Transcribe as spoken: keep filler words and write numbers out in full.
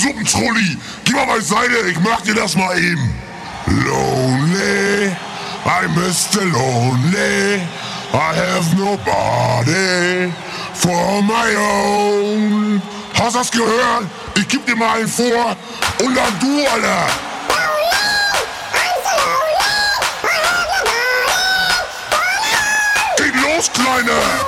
Suppentrulli, geh mal beiseite, ich mach dir das mal eben. Lonely, I'm Mister Lonely, I have nobody for my own. Hast das gehört? Ich geb dir mal einen vor und dann du, Alter. Geh los, Kleine!